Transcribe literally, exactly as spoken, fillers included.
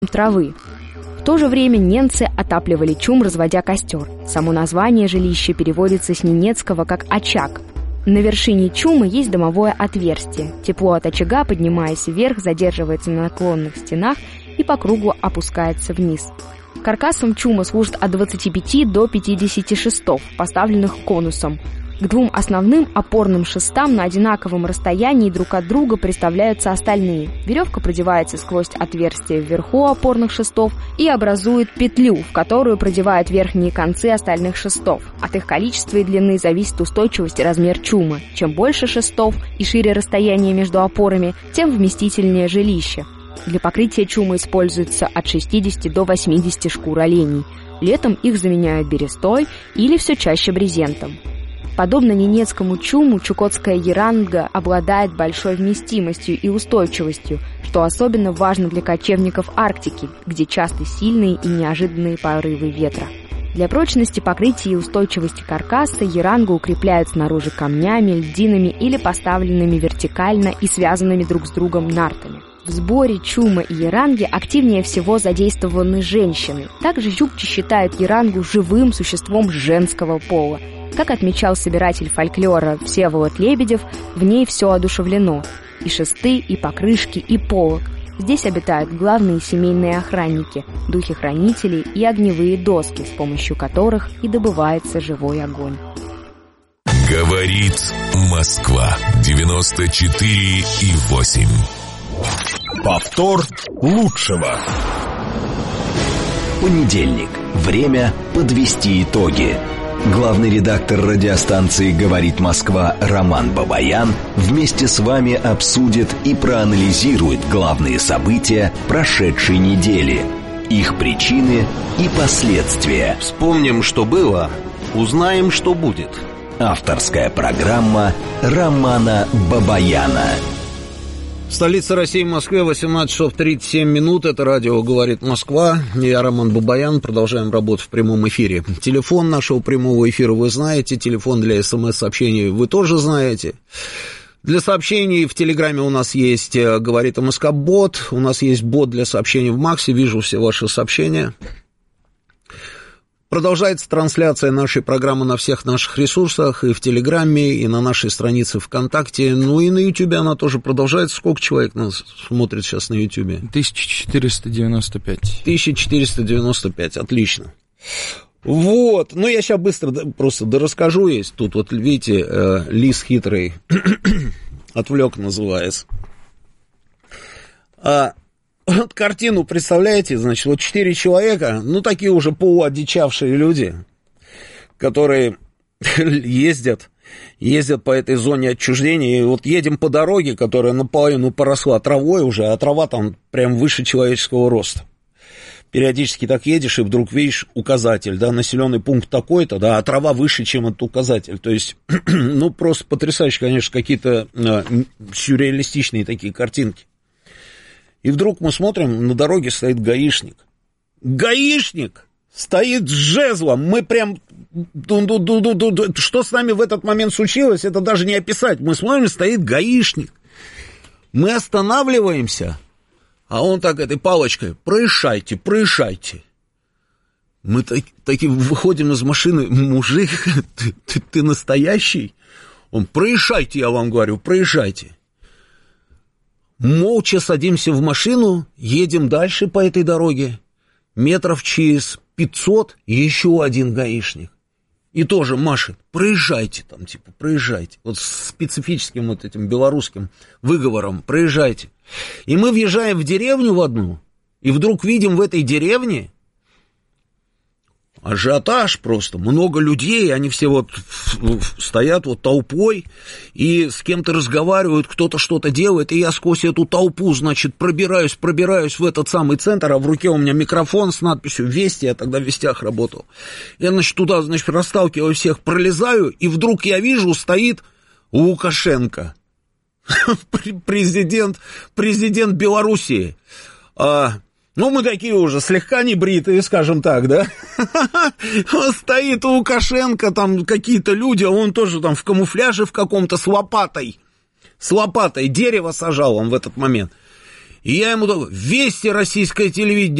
травы. В то же время немцы отапливали чум, разводя костер. Само название жилища переводится с ненецкого как «очаг». На вершине чумы есть дымовое отверстие. Тепло от очага, поднимаясь вверх, задерживается на наклонных стенах и по кругу опускается вниз. Каркасом чума служит от двадцати пяти до пятидесяти шестов, поставленных конусом. К двум основным опорным шестам на одинаковом расстоянии друг от друга приставляются остальные. Веревка продевается сквозь отверстие вверху опорных шестов и образует петлю, в которую продевают верхние концы остальных шестов. От их количества и длины зависит устойчивость и размер чумы. Чем больше шестов и шире расстояние между опорами, тем вместительнее жилище. Для покрытия чумы используется от шестидесяти до восьмидесяти шкур оленей. Летом их заменяют берестой или все чаще брезентом. Подобно ненецкому чуму, чукотская еранга обладает большой вместимостью и устойчивостью, что особенно важно для кочевников Арктики, где часто сильные и неожиданные порывы ветра. Для прочности покрытия и устойчивости каркаса еранга укрепляют снаружи камнями, льдинами или поставленными вертикально и связанными друг с другом нартами. В сборе чума и еранги активнее всего задействованы женщины. Также чукчи считают ерангу живым существом женского пола. Как отмечал собиратель фольклора Всеволод Лебедев, в ней все одушевлено. И шесты, и покрышки, и полог. Здесь обитают главные семейные охранники, духи-хранители и огневые доски, с помощью которых и добывается живой огонь. Говорит Москва. девяносто четыре и восемь. Повтор лучшего. Понедельник. Время подвести итоги. Главный редактор радиостанции «Говорит Москва» Роман Бабаян вместе с вами обсудит и проанализирует главные события прошедшей недели, их причины и последствия. Вспомним, что было, узнаем, что будет. Авторская программа Романа Бабаяна. Столица России, Москве, восемнадцать часов тридцать семь минут. Это радио «Говорит Москва». Я Роман Бабаян. Продолжаем работу в прямом эфире. Телефон нашего прямого эфира вы знаете. Телефон для смс-сообщений вы тоже знаете. Для сообщений в Телеграме у нас есть «Говорит МСК-бот». У нас есть бот для сообщений в Максе. Вижу все ваши сообщения. Продолжается трансляция нашей программы на всех наших ресурсах, и в Телеграме, и на нашей странице ВКонтакте, ну и на Ютубе она тоже продолжается. Сколько человек нас смотрит сейчас на Ютубе? тысяча четыреста девяносто пять. тысяча четыреста девяносто пять, отлично. Вот, ну я сейчас быстро просто дорасскажу, есть тут вот, видите, э, лис хитрый, отвлек называется. А... Вот картину, представляете, значит, вот четыре человека, ну, такие уже полуодичавшие люди, которые ездят, ездят по этой зоне отчуждения, и вот едем по дороге, которая наполовину поросла травой уже, а трава там прям выше человеческого роста. Периодически так едешь, и вдруг видишь указатель, да, населенный пункт такой-то, да, а трава выше, чем этот указатель. То есть, ну, просто потрясающе, конечно, какие-то э, сюрреалистичные такие картинки. И вдруг мы смотрим, на дороге стоит гаишник. Гаишник стоит с жезлом. Мы прям... Что с нами в этот момент случилось, это даже не описать. Мы смотрим, стоит гаишник. Мы останавливаемся, а он так этой палочкой: проезжайте, проезжайте. Мы так, таки выходим из машины: мужик, ты, ты, ты настоящий? Он: проезжайте, я вам говорю, проезжайте. Молча садимся в машину, едем дальше по этой дороге. Метров через пятьсот еще один гаишник. И тоже машет: проезжайте там, типа, проезжайте. Вот с специфическим вот этим белорусским выговором: проезжайте. И мы въезжаем в деревню в одну, и вдруг видим в этой деревне ажиотаж просто, много людей, они все вот стоят вот толпой и с кем-то разговаривают, кто-то что-то делает, и я сквозь эту толпу, значит, пробираюсь, пробираюсь в этот самый центр, а в руке у меня микрофон с надписью «Вести», я тогда в Вестях работал. Я, значит, туда, значит, расталкиваю всех, пролезаю, и вдруг я вижу, стоит Лукашенко, президент, президент Белоруссии. Ну, мы такие уже слегка небритые, скажем так, да? Стоит Лукашенко, там какие-то люди, а он тоже там в камуфляже в каком-то с лопатой. С лопатой. Дерево сажал он в этот момент. И я ему такой: Вести, российское телевидение.